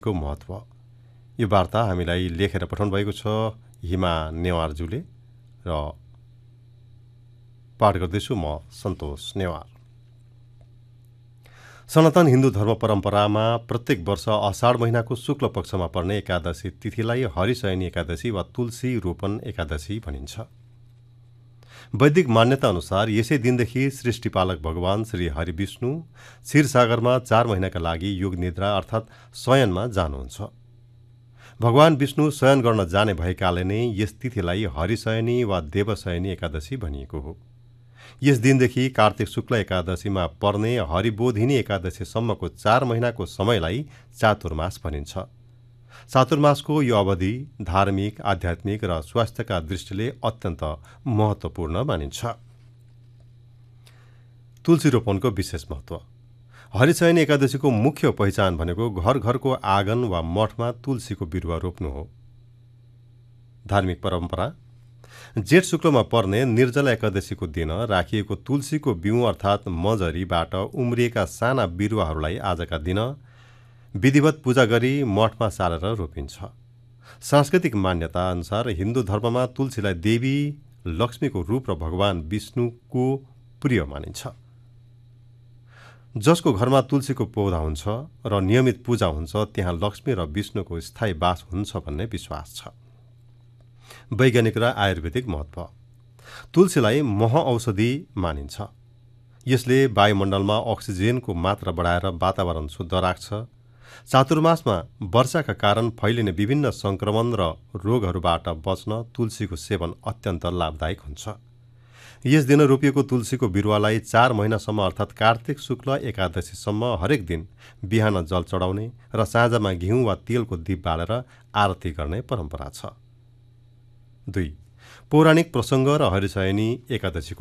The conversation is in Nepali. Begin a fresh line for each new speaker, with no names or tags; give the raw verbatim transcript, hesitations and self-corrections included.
को महत्व। यो वार्ता हामीलाई लेखेर पठाउनु भएको छ हिमा नेवारज्यूले र पाठ गर्दैछु म सन्तोष नेवार। सनातन हिन्दू धर्म परम्परामा प्रत्येक वर्ष अषाढ महिनाको शुक्ल पक्षमा पर्ने एकादशी तिथिलाई हरिशयनी एकादशी वा तुलसी रोपण एकादशी भनिन्छ। वैदिक मान्यता अनुसार यसै दिनदेखि सृष्टिपालक भगवान श्री हरिविष्णु क्षीरसागरमा चार महिनाका लागि योग निद्रा अर्थात् शयनमा जानुहुन्छ। भगवान विष्णु शयन गर्न जाने भएकाले नै यस तिथिलाई हरिशयनी वा देवशयनी एकादशी भनिएको हो। यस दिनदेखि कार्तिक शुक्ल एकादशीमा पर्ने हरिबोधिनी एकादशीसम्मको चार महिनाको समयलाई चातुर्मास भनिन्छ। चातुर्मासको यो अवधि धार्मिक, आध्यात्मिक र स्वास्थ्यका दृष्टिले अत्यन्त महत्त्वपूर्ण मानिन्छ। तुलसी रोपनको विशेष महत्व। हरिशयनी एकादशीको मुख्य पहिचान भनेको घर घरको आँगन वा मठमा तुलसीको बिरुवा रोप्नु हो। धार्मिक परम्परा। जेठ शुक्लमा पर्ने निर्जला एकादशीको दिन राखिएको तुलसीको बिउ अर्थात् मजरीबाट उम्रिएका साना बिरुवाहरूलाई आजका दिन विधिवत पूजा गरी मठमा सारेर रोपिन्छ। सांस्कृतिक मान्यता अनुसार हिन्दू धर्ममा तुलसीलाई देवी लक्ष्मीको रूप र भगवान विष्णुको प्रिय मानिन्छ। जसको घरमा तुलसीको पौधा हुन्छ र नियमित पूजा हुन्छ त्यहाँ लक्ष्मी र विष्णुको स्थायी वास हुन्छ भन्ने विश्वास छ। वैज्ञानिक र आयुर्वेदिक महत्व। तुलसीलाई महऔषधि मानिन्छ। यसले वायुमण्डलमा अक्सिजनको मात्रा बढाएर वातावरण शुद्ध राख्छ। चातुर्मासमा वर्षाका कारण फैलिने विभिन्न संक्रमण र रोगहरूबाट बच्न तुलसीको सेवन अत्यन्त लाभदायक हुन्छ। यस दिन रोपिएको तुलसीको बिरुवालाई चार महिनासम्म अर्थात् कार्तिक शुक्ल एकादशीसम्म हरेक दिन बिहान जल चढाउने र साँझमा घिउ वा तेलको दीप बालेर आरती गर्ने परम्परा छ। दुई। पौराणिक प्रसङ्ग र हरिशयनी एकादशीको